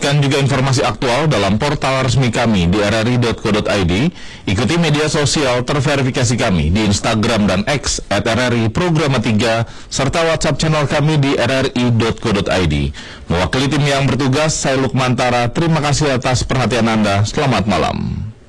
Saksikan juga informasi aktual dalam portal resmi kami di rri.co.id. Ikuti media sosial terverifikasi kami di Instagram dan X @RRI Programa 3, serta WhatsApp channel kami di rri.co.id. Mewakili tim yang bertugas, saya Lukman Tara. Terima kasih atas perhatian Anda. Selamat malam.